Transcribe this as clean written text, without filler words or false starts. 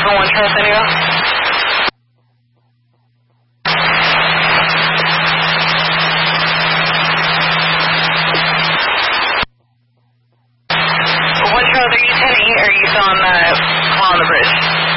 for 1 Charlie San Diego. Are you still on the bridge?